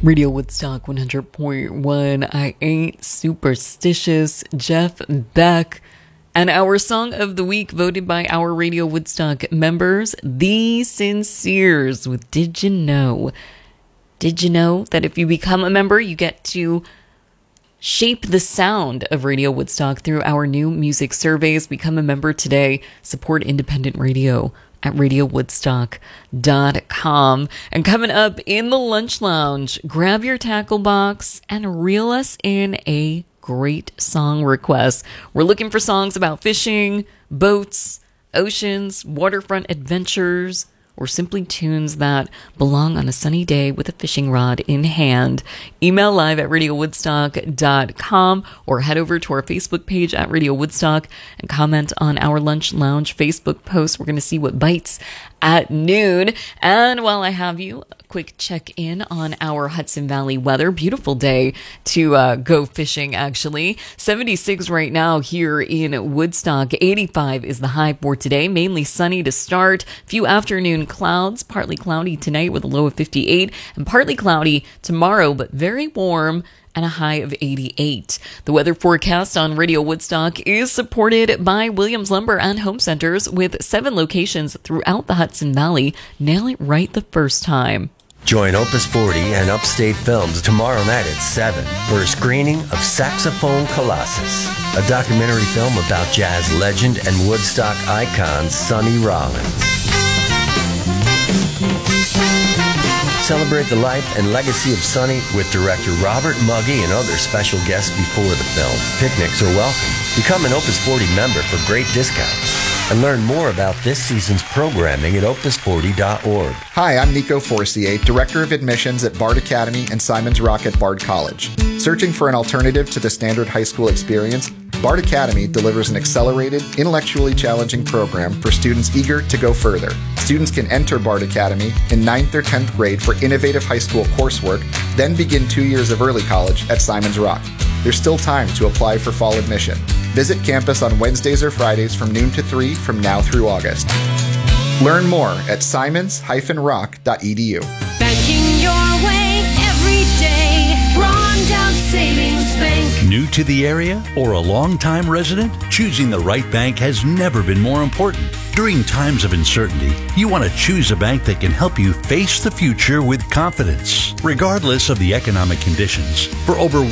Radio Woodstock 100.1. I ain't superstitious. Jeff Beck. And our song of the week, voted by our Radio Woodstock members, The Sinceres with Did You Know? Did you know that if you become a member, you get to shape the sound of Radio Woodstock through our new music surveys? Become a member today. Support independent radio at radiowoodstock.com. And coming up in the lunch lounge, grab your tackle box and reel us in a great song request. We're looking for songs about fishing, boats, oceans, waterfront adventures, or simply tunes that belong on a sunny day with a fishing rod in hand. Email live at radiowoodstock.com or head over to our Facebook page at Radio Woodstock and comment on our Lunch Lounge Facebook post. We're going to see what bites at noon. And while I have you, a quick check-in on our Hudson Valley weather. Beautiful day to go fishing, actually. 76 right now here in Woodstock. 85 is the high for today. Mainly sunny to start. Few afternoon clouds. Partly cloudy tonight with a low of 58. And partly cloudy tomorrow, but very warm and a high of 88. The weather forecast on Radio Woodstock is supported by Williams Lumber and Home Centers with 7 locations throughout the Hudson Valley. Nail it right the first time. Join Opus 40 and Upstate Films tomorrow night at 7 for a screening of Saxophone Colossus, a documentary film about jazz legend and Woodstock icon Sonny Rollins. Celebrate the life and legacy of Sonny with director Robert Muggy and other special guests before the film. Picnics are welcome. Become an Opus 40 member for great discounts. And learn more about this season's programming at opus40.org. Hi, I'm Nico Forcier, Director of Admissions at Bard Academy and Simon's Rock at Bard College. Searching for an alternative to the standard high school experience? Bard Academy delivers an accelerated, intellectually challenging program for students eager to go further. Students can enter Bard Academy in 9th or 10th grade for innovative high school coursework, then begin 2 years of early college at Simon's Rock. There's still time to apply for fall admission. Visit campus on Wednesdays or Fridays from noon to 3 from now through August. Learn more at simons-rock.edu. Banking your way every day. Rondout Savings Bank. New to the area or a long-time resident? Choosing the right bank has never been more important. During times of uncertainty, you want to choose a bank that can help you face the future with confidence. Regardless of the economic conditions, for over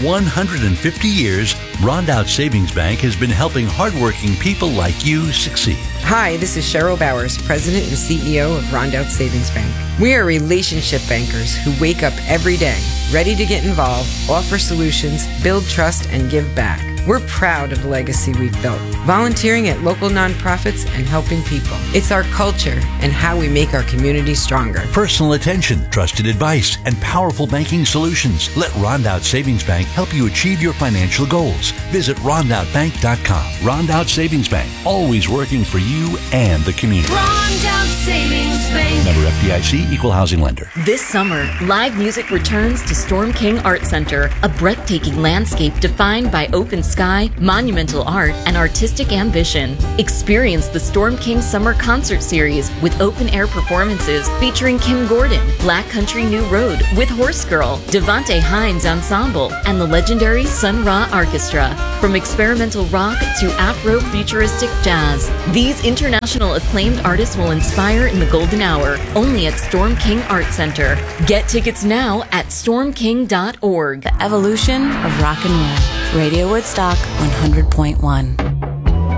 150 years, Rondout Savings Bank has been helping hardworking people like you succeed. Hi, this is Cheryl Bowers, President and CEO of Rondout Savings Bank. We are relationship bankers who wake up every day, ready to get involved, offer solutions, build trust, and give back. We're proud of the legacy we've built, volunteering at local nonprofits and helping people. It's our culture and how we make our community stronger. Personal attention, trusted advice, and powerful banking solutions. Let Rondout Savings Bank help you achieve your financial goals. Visit rondoutbank.com. Rondout Savings Bank, always working for you and the community. Rondout Savings Bank. Member FDIC, Equal Housing Lender. This summer, live music returns to Storm King Art Center, a breathtaking landscape defined by open sky, monumental art, and artistic ambition. Experience the Storm King Summer Concert Series with open-air performances featuring Kim Gordon, Black Country New Road with Horse Girl, Devontae Hines Ensemble, and the legendary Sun Ra Orchestra. From experimental rock to Afro-futuristic jazz, these international acclaimed artists will inspire in the golden hour, only at Storm King Art Center. Get tickets now at stormking.org. The evolution of rock and roll. Radio Woodstock 100.1.